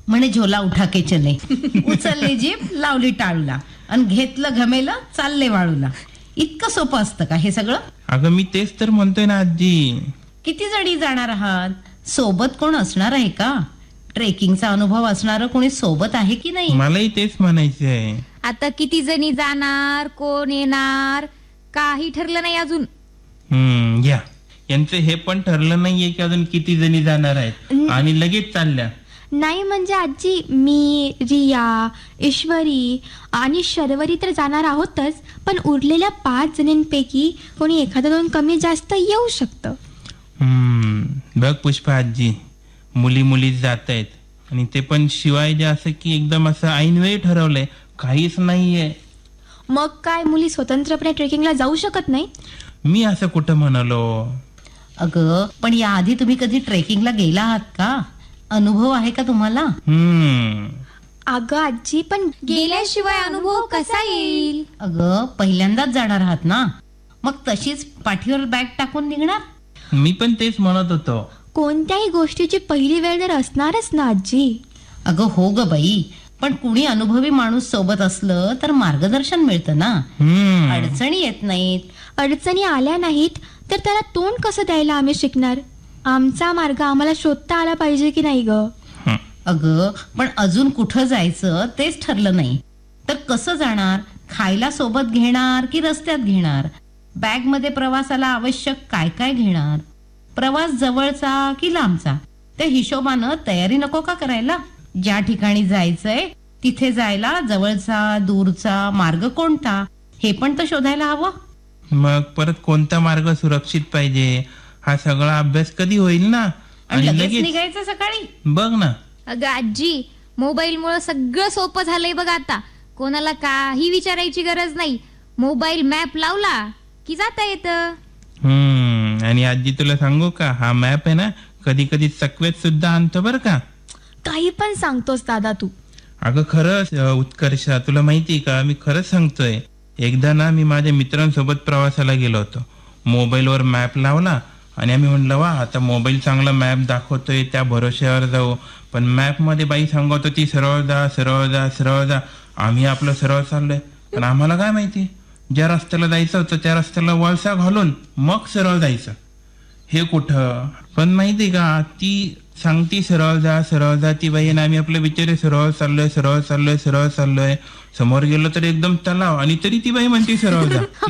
म्हणे झोला उठा के चले. उचलली जीप, लावली टाळूला आणि घेतलं घमेला, चालले वाळूला. इतकं सोपं असतं का हे सगळं? अगं मी तेच तर म्हणतोय ना आजी. किती जणी जाणार आहात? सोबत कोण असणार आहे का? ट्रेकिंगचा अनुभव असणार कोणी सोबत आहे की नाही? मलाही तेच म्हणायचंय. आता किती जणी जाणार, कोण येणार, काही ठरलं नाही अजून. या यांचं हे पण ठरलं नाहीये की अजून किती जणी जाणार आहेत आणि लगेच चालल्या. नाही म्हणजे आजी, मी, रिया, ईश्वरी आणि शर्वरी तर जाणार आहोतच, पण उरलेल्या 5 जणींपैकी कोणी एखादा 2 कमी जास्त येऊ शकतं. बघ पुष्पा आजी, मुली जात आहेत आणि ते पण शिवाय जे असं की एकदम असं ऐनवेळी ठरवलंय, काहीच नाहीये. मग काय मुली स्वतंत्रपणे ट्रेकिंगला जाऊ शकत नाही? मी असं कुठं म्हणालो? अगं पण याआधी तुम्ही कधी ट्रेकिंगला गेला आहात का? अनुभव आहे का तुम्हाला? अगं आजी, पण गेल्याशिवाय अनुभव कसा येईल? अगं पहिल्यांदाच जाणार आहात ना, मग तशीच पाठीवर बॅग टाकून निघणार? मी पण तेच म्हणत होतो. कोणत्याही गोष्टीची पहिली वेळ तर असणारच ना आजी. अगं हो ग बाई, पण कुणी अनुभवी माणूस सोबत असलं तर मार्गदर्शन मिळतं ना. अडचणी येत नाहीत. अडचणी आल्या नाहीत तर त्याला तोंड कसं द्यायला आम्ही शिकणार? आमचा मार्ग आम्हाला शोधता आला पाहिजे की नाही ग? अगं पण अजून कुठं जायचं तेच ठरलं नाही तर कसं जाणार? खायला सोबत घेणार की रस्त्यात घेणार? बॅग मध्ये प्रवासाला आवश्यक काय काय घेणार? प्रवास जवळचा की लांबचा? त्या हिशोबानं तयारी नको का करायला? ज्या ठिकाणी जायचंय तिथे जायला जवळचा दूरचा मार्ग कोणता हे पण तर शोधायला हवं. मग परत कोणता मार्ग सुरक्षित पाहिजे हा सगळा अभ्यास कधी होईल ना? आणि लगेच निघायचं सकाळी? बघ ना. अगं आजी, मोबाईल मुळे सगळं सोपं झालंय बघ आता. कोणाला काही विचारायची गरज नाही. मोबाईल मॅप लावला की जाता येतं. आणि आजी तुला सांगू का, हा मॅप आहे ना कधी कधी चकव्यात सुद्धा आणतो बर का. काही पण सांगतोस दादा तू. अगं खरंच उत्कर्ष, तुला माहितीये का, मी खरंच सांगतोय. एकदा ना मी माझ्या मित्रांसोबत प्रवासाला गेलो होतो. मोबाईलवर मॅप लावला आणि आम्ही म्हणलं वा आता मोबाईल चांगला मॅप दाखवतोय त्या भरोश्यावर जाऊ. पण मॅप मध्ये बाई सांगत होती सरळ जा सरळ जा सरळ जा. आम्ही आपलं सरळ चाललोय पण आम्हाला काय माहिती ज्या रस्त्याला जायचं होतं त्या रस्त्याला वळसा घालून मग सरळ जायचं. हे कुठं? पण माहिती का, ती सांगती सरळ जा ती बाई आणि आम्ही आपले बिचारे सरळ चाललोय. समोर गेलो तर एकदम तलाव आणि तरी ती बाई म्हणते सरळ जा.